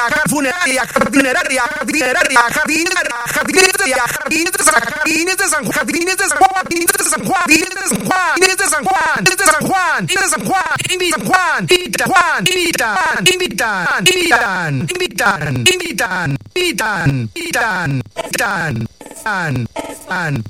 funeraria, jardineraria, jardineraria, jardines de San Juan, jardines de San Juan, jardines de San Juan, jardines de San Juan, jardines de San Juan, jardines de San Juan, jardines de San Juan, jardines de San Juan, invitan Juan, invitan Juan, invitan, invitan, invitan, invitan, invitan, invitan, invitan, invitan, invitan,